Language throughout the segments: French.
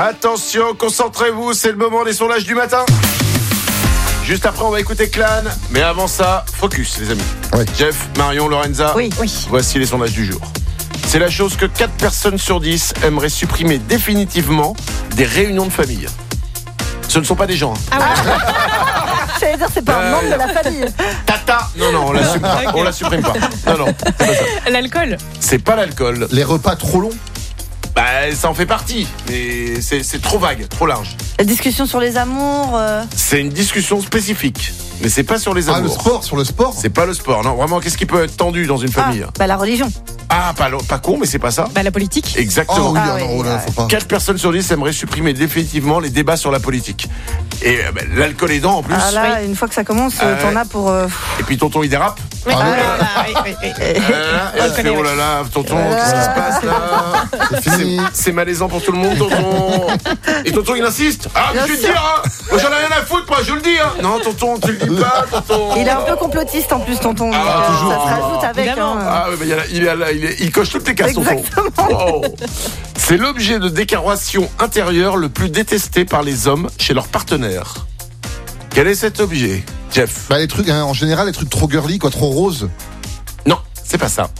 Attention, concentrez-vous, c'est le moment des sondages du matin. Juste après, on va écouter Clan. Mais avant ça, focus, les amis. Oui. Jeff, Marion, Lorenza. Oui. Voici les sondages du jour. C'est la chose que 4 personnes sur 10 aimeraient supprimer définitivement des réunions de famille. Ce ne sont pas des gens. Ah ouais. J'allais dire, c'est pas un membre de la famille. Tata. Non, on l'assume pas. On la supprime pas. Non, c'est pas ça. L'alcool. C'est pas l'alcool. Les repas trop longs. Bah, ça en fait partie. Mais c'est trop vague, trop large. La discussion sur les amours. C'est une discussion spécifique. Mais c'est pas sur les Ah, amours. sur le sport. C'est pas le sport. Non, vraiment, qu'est-ce qui peut être tendu dans une famille? La religion. Ah, pas con, mais c'est pas ça. La politique. Exactement. Oh oui, Ah, non, oui, là, faut pas. 4 personnes sur 10 aimeraient supprimer définitivement les débats sur la politique. Et l'alcool aidant en plus. Ah là, une fois que ça commence, t'en as pour. Et puis tonton il dérape. Oui. Ah, oui. Et elle fait, oh là là, tonton, qu'est-ce qui se passe là? C'est fini. C'est malaisant pour tout le monde, tonton. Et tonton il insiste. Ah, Bien je vais te sûr. dire, hein. Moi j'en ai rien à foutre, moi, je le dis, hein. Non, tonton, tu le dis pas, tonton. Il est un peu complotiste en plus, tonton. Ah, donc, toujours. Ça se rajoute avec. Évidemment. Ah oui, mais il coche toutes les cases, tonton. Exactement. Wow. C'est l'objet de décoration intérieure le plus détesté par les hommes chez leur partenaire. Quel est cet objet, Jeff? Bah, les trucs, en général, les trucs trop girly, quoi, trop roses. Non, c'est pas ça.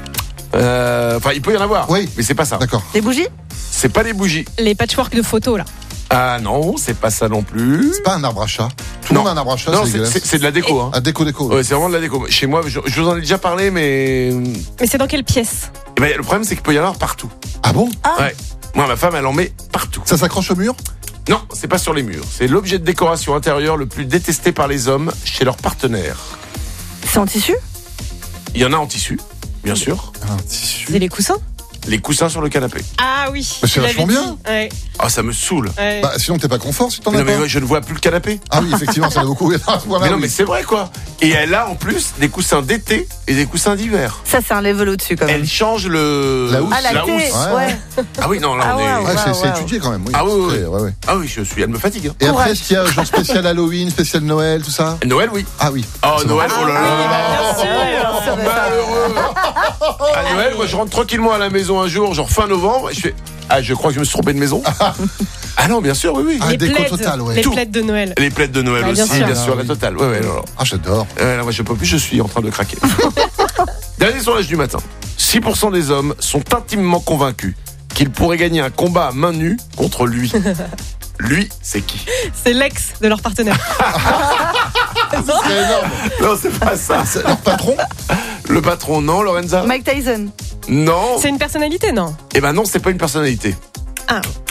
Enfin, il peut y en avoir. Oui. Mais c'est pas ça. D'accord. Des bougies. C'est pas les bougies. Les patchwork de photos, là. Ah non, c'est pas ça non plus. C'est pas un arbre à chat. Tout le Non. monde a un arbre à chat, Non, c'est dégueulasse. c'est de la déco. Hein. Ah, déco. Ouais, c'est vraiment de la déco. Chez moi, je vous en ai déjà parlé, mais Mais c'est dans quelle pièce? le problème, c'est qu'il peut y en avoir partout. Ah bon? Ouais. Moi, ma femme, elle en met partout. Ça s'accroche au mur? Non, c'est pas sur les murs. C'est l'objet de décoration intérieure le plus détesté par les hommes chez leur partenaire. C'est en tissu. Il y en a en tissu, bien sûr. Un tissu. C'est les coussins? Les coussins sur le canapé. Ah oui. Mais c'est tu l'avais vachement dit. bien. Ouais. Ah, ça me saoule. Ouais. Bah, sinon, t'es pas confort si t'en Mais as non, mais pas. ouais, je ne vois plus le canapé. Ah oui, effectivement, ça va beaucoup. Voilà, Mais non, oui. mais c'est vrai, quoi. Et elle a en plus des coussins d'été et des coussins d'hiver. Ça, c'est un level au-dessus quand même. Elle change le... La housse. Ah, la housse. thé. Ouais. Ah oui, non, là, Ah on est... ouais, Ouais, c'est wow. étudié quand même. Oui. Ah oui, oui. C'est- ouais. Ah oui, elle me fatigue. Hein. Et après, Courage. est-ce qu'il y a genre spécial Halloween, spécial Noël, tout ça? Noël, oui. Ah oui. Oh, C'est Noël, oh là là. bien sûr. Malheureux. À Noël, moi, je rentre tranquillement à la maison un jour, genre fin novembre, et je fais... Ah, je crois que je me suis trompé de maison. Ah non, bien sûr, oui. Ah, Les déco plaids, totale, ouais. Les Tout. plaids de Noël. Les plaids de Noël Ah, bien aussi, sûr. bien sûr, Ah, la oui. totale. Ouais, non. Ah, j'adore. Là, moi, je peux plus, je suis en train de craquer. Dernier sondage du matin. 6% des hommes sont intimement convaincus qu'ils pourraient gagner un combat à main nue contre lui. Lui, c'est qui? C'est l'ex de leur partenaire. C'est énorme. Non, c'est pas ça. C'est leur patron? Le patron, non, Lorenza? Mike Tyson. Non. C'est une personnalité, non? Eh ben non, c'est pas une personnalité. Ah.